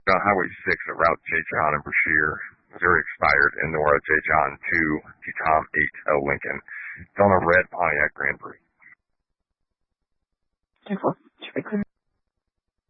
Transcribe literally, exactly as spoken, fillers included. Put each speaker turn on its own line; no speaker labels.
on Highway six at Route J. John in Brashear, Missouri expired, and Nora J. John two to Tom eight L. Lincoln. It's on a red Pontiac Grand Prix.
Excellent.